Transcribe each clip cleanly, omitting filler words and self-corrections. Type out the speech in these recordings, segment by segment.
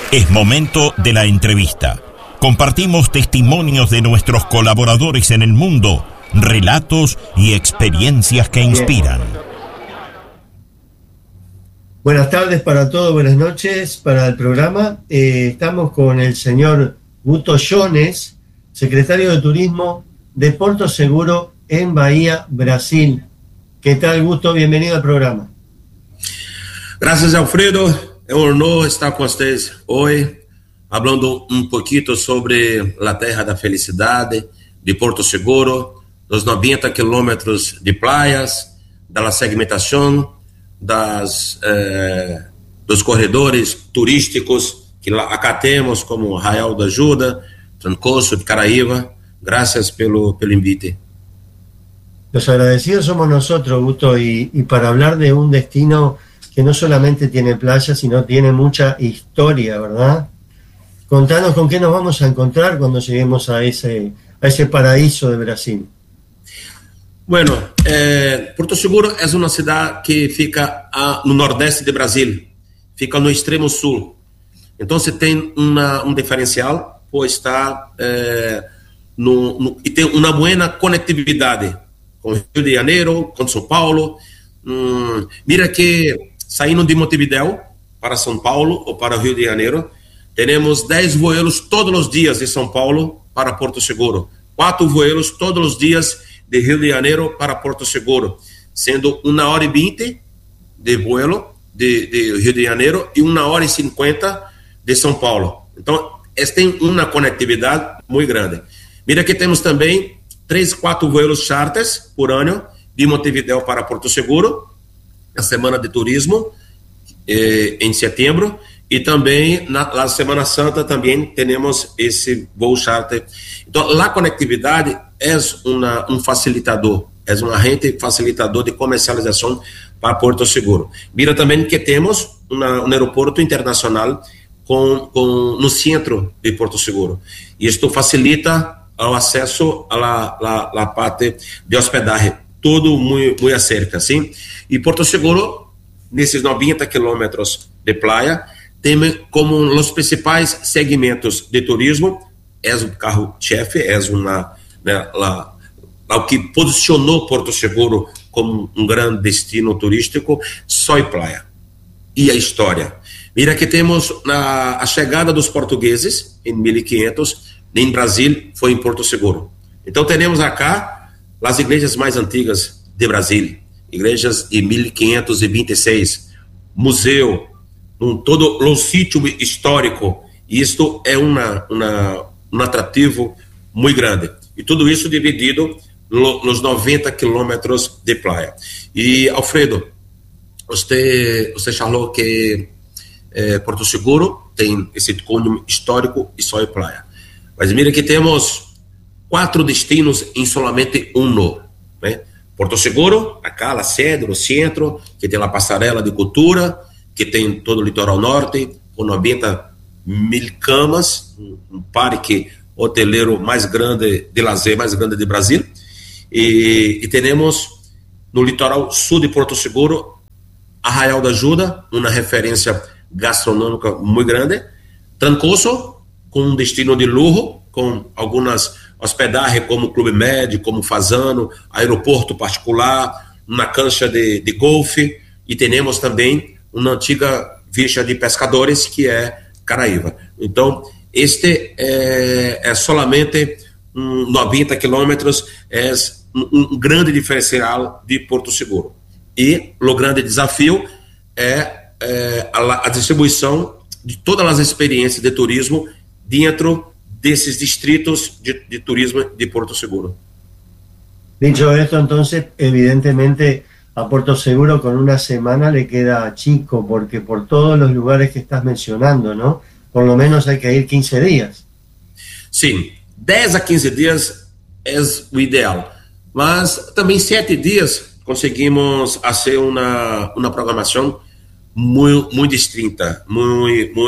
Es momento de la entrevista. Compartimos testimonios de nuestros colaboradores en el mundo, relatos y experiencias que inspiran. Buenas tardes para todos, buenas noches para el programa. Estamos con el señor Guto Jones, secretario de Turismo de Porto Seguro en Bahía, Brasil. ¿Qué tal, Guto? Bienvenido al programa. Gracias, Alfredo. É um honor estar com vocês hoje, falando pouquinho sobre a terra da felicidade, de Porto Seguro, dos 90 quilômetros de praias, da segmentação, dos corredores turísticos que lá acá temos, como Arraial da Ajuda, Trancoso, Caraíba. Gracias pelo invite. Los agradecidos somos nosotros, Guto, y para hablar de un destino que no solamente tiene playa, sino tiene mucha historia, ¿verdad? Contanos con qué nos vamos a encontrar cuando lleguemos a ese paraíso de Brasil. Bueno, Porto Seguro é uma cidade que fica no nordeste de Brasil, fica no extremo sul. Então você tem um diferencial, pois está e tem uma boa conectividade com o Rio de Janeiro, com São Paulo. Mira que saindo de Montevideo para São Paulo ou para o Rio de Janeiro, temos 10 voos todos os dias de São Paulo para Porto Seguro, 4 voos todos os dias de Rio de Janeiro para Porto Seguro, sendo 1h20 de voo de Rio de Janeiro e 1h50 de São Paulo. Então, tem uma conectividade muito grande. Mira que temos também 3-4 voos charters por ano de Montevideo para Porto Seguro, na Semana de Turismo, em setembro, e também na Semana Santa também temos esse voo charter. Então, a conectividade é um facilitador, é um agente facilitador de comercialização para Porto Seguro. Mira também que temos um aeroporto internacional no centro de Porto Seguro. E isto facilita o acesso à parte de hospedagem, tudo muito acerca, sim? E Porto Seguro, nesses 90 quilômetros de praia, tem como os principais segmentos de turismo, é o carro-chefe, é o que posicionou Porto Seguro como um grande destino turístico, só e praia. E a história. Mira que temos a chegada dos portugueses em 1500, em Brasil, foi em Porto Seguro. Então, temos acá as igrejas mais antigas de Brasil, igrejas de 1526, museu, todo o sítio histórico. Isto é um atrativo muito grande. E tudo isso dividido nos 90 quilômetros de praia. E, Alfredo, você falou que Porto Seguro tem esse cunho histórico e só é praia. Mas mira que temos 4 destinos em somente um, né? Porto Seguro, acá, a sede, o centro, que tem a passarela de cultura, que tem todo o litoral norte, com 90 mil camas, um parque hoteleiro mais grande de lazer, mais grande de Brasil. E temos no litoral sul de Porto Seguro, Arraial da Ajuda, uma referência gastronômica muito grande, Trancoso, com um destino de luxo, com algumas hospedagens como Clube Med, como Fazano, aeroporto particular, uma cancha de golfe, e temos também uma antiga vila de pescadores, que é Caraíba. Então, este é solamente 90 quilômetros, é um grande diferencial de Porto Seguro. E o grande desafio é a distribuição de todas as experiências de turismo dentro desses distritos de turismo de Porto Seguro. Dicho esto, entonces, evidentemente, a Porto Seguro con una semana le queda chico, porque por todos los lugares que estás mencionando, ¿no? Por lo menos hay que ir 15 días. Sim, 10 a 15 dias é o ideal, mas também 7 dias conseguimos fazer uma programação muito distinta, muito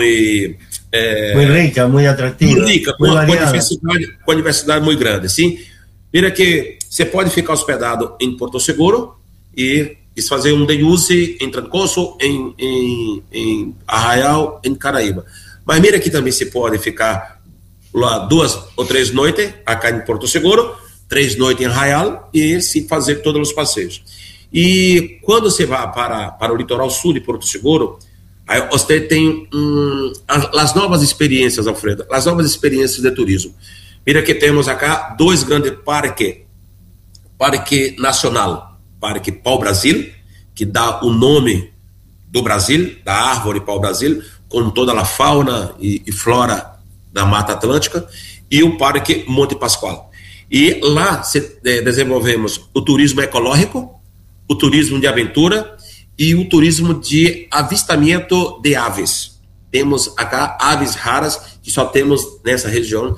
rica, muito atrativa, muito rica, com uma diversidade muito grande, sim. Mira que você pode ficar hospedado em Porto Seguro e fazer day use em Trancoso, em Arraial, em Caraíba. Mas mira que também se pode ficar lá 2 ou 3 noites acá em Porto Seguro, 3 noites em Arraial e se fazer todos os passeios. E quando você vai para o litoral sul de Porto Seguro, aí você tem as novas experiências, Alfredo, as novas experiências de turismo. Mira que temos acá 2 grandes parques. Parque Nacional, Parque Pau-Brasil, que dá o nome do Brasil, da árvore Pau-Brasil, com toda a fauna e flora da Mata Atlântica, e o Parque Monte Pascoal. E lá desenvolvemos o turismo ecológico, o turismo de aventura e o turismo de avistamento de aves. Temos acá aves raras que só temos nessa região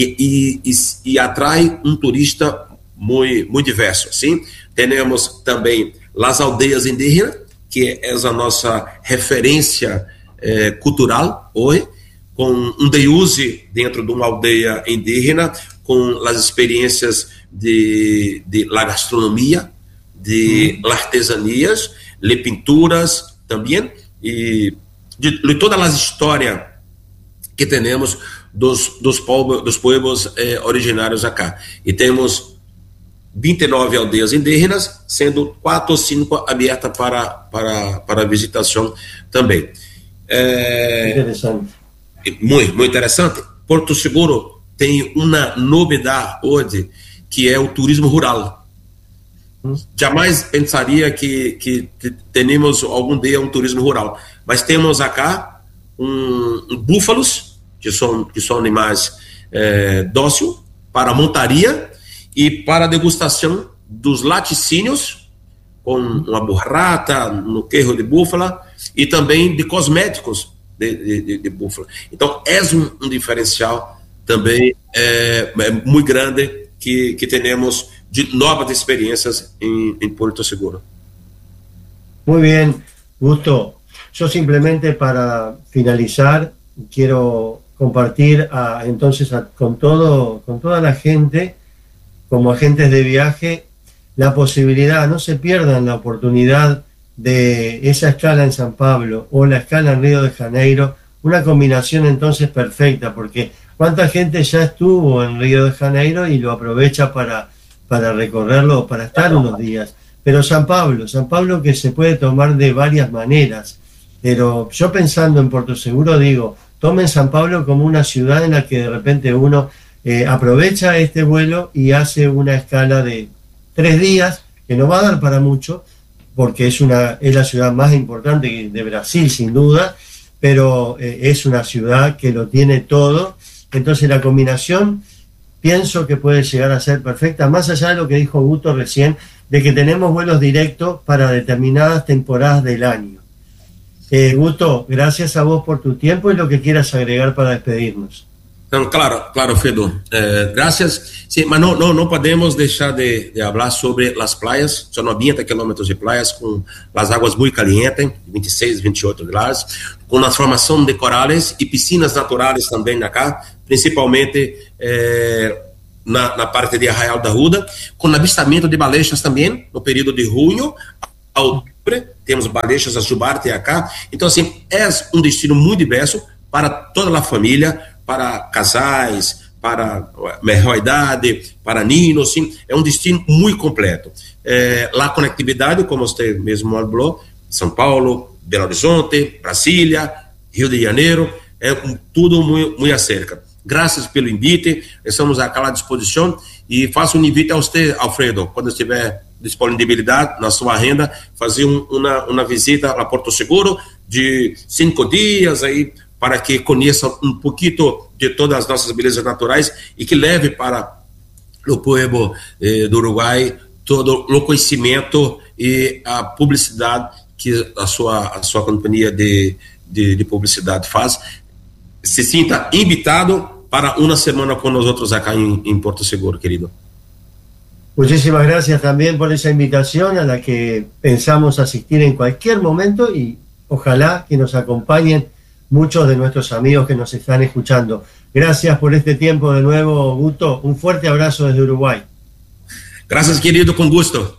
e atrai um turista muito diverso, sim. Temos também as aldeias indígenas, que é a nossa referência cultural hoje, com um deuse dentro de uma aldeia indígena, com as experiências de la gastronomia, de artesanias, de pinturas também, e de todas as histórias que temos dos povos originários acá. E temos 29 aldeias indígenas, sendo 4 ou 5 abertas para visitação também. Interessante. Muito interessante. Porto Seguro tem uma novidade hoje, que é o turismo rural. Jamais pensaria que tenemos algum dia um turismo rural, mas temos acá búfalos, que são animais dóceis, para montaria e para a degustação dos laticínios, com uma burrata, no queijo de búfala, e também de cosméticos de búfala. Então, é um diferencial também muito grande que temos de novas experiências em Porto Seguro. Muy bien, Gusto. Yo simplemente para finalizar quiero compartir entonces con toda la gente, como agentes de viaje, la posibilidad, no se pierdan la oportunidad de esa escala en San Pablo o la escala en Río de Janeiro, una combinación entonces perfecta, porque cuánta gente ya estuvo en Río de Janeiro y lo aprovecha para recorrerlo, para estar unos días. Pero San Pablo que se puede tomar de varias maneras, pero yo pensando en Porto Seguro digo, tomen San Pablo como una ciudad en la que de repente uno aprovecha este vuelo y hace una escala de 3 días, que no va a dar para mucho, porque es la ciudad más importante de Brasil, sin duda, pero es una ciudad que lo tiene todo. Entonces la combinación pienso que puede llegar a ser perfecta, más allá de lo que dijo Gusto recién, de que tenemos vuelos directos para determinadas temporadas del año. Gusto, gracias a vos por tu tiempo y lo que quieras agregar para despedirnos. Então, claro, Fredo. Graças. Sim, mas não podemos deixar de falar sobre as praias. São 90 quilômetros de praias com as águas muito calientes, 26, 28 graus, com a formação de corais e piscinas naturais também acá, principalmente na parte de Arraial da Ruda, com avistamento de baleias também, no período de junho a outubro. Temos baleias a Jubarte acá. Então, assim, é um destino muito diverso para toda a família, para casais, para melhor idade, para niños, sim, é um destino muito completo. A conectividade, como você mesmo falou, São Paulo, Belo Horizonte, Brasília, Rio de Janeiro, tudo muito acerca. Graças pelo invite, estamos à disposição e faço um invite a você, Alfredo, quando estiver disponibilidade na sua agenda, fazer uma visita a Porto Seguro de 5 dias aí, para que conheça um pouquinho de todas as nossas belezas naturais e que leve para o povo do Uruguai todo o conhecimento e a publicidade que a sua companhia de publicidade faz. Se sinta invitado para uma semana com nós outros acá em Porto Seguro, querido. Muchísimas gracias también por esa invitación a la que pensamos asistir en cualquier momento y ojalá que nos acompañen muchos de nuestros amigos que nos están escuchando. Gracias por este tiempo de nuevo, Gusto. Un fuerte abrazo desde Uruguay. Gracias, querido, con gusto.